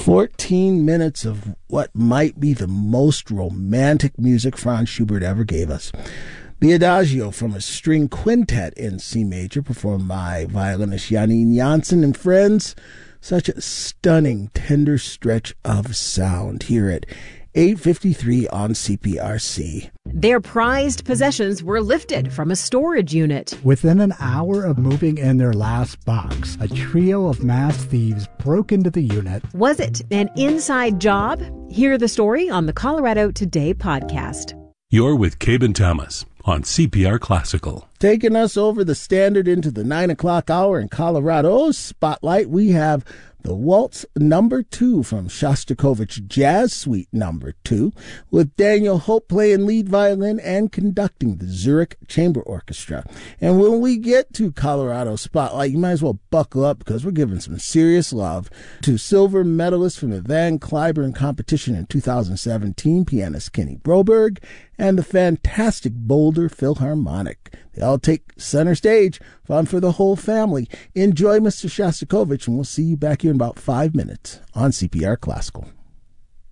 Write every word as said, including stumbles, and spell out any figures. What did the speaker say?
fourteen minutes of what might be the most romantic music Franz Schubert ever gave us. The Adagio from a string quintet in C major, performed by violinist Janine Janssen and friends. Such a stunning, tender stretch of sound here at eight fifty-three on C P R C. Their prized possessions were lifted from a storage unit. Within an hour of moving in their last box, a trio of masked thieves broke into the unit. Was it an inside job? Hear the story on the Colorado Today podcast. You're with Caben Thomas on C P R Classical. Taking us over the standard into the nine o'clock hour in Colorado's Spotlight, we have the Waltz Number Two from Shostakovich Jazz Suite Number Two, with Daniel Hope playing lead violin and conducting the Zurich Chamber Orchestra. And when we get to Colorado Spotlight, you might as well buckle up because we're giving some serious love to silver medalist from the Van Cliburn competition in two thousand seventeen, pianist Kenny Broberg, and the fantastic Boulder Philharmonic. They all take center stage. Fun for the whole family. Enjoy Mister Shostakovich, and we'll see you back here in about five minutes on C P R Classical.